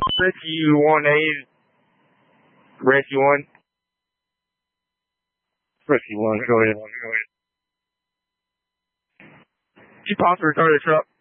Rescue 1A. Rescue 1. Rescue 1, go ahead. She popped her retarded truck.